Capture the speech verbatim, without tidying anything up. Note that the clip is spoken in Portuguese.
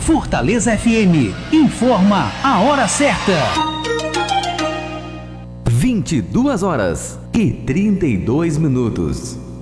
Fortaleza F M informa a hora certa. vinte e duas horas e trinta e dois minutos.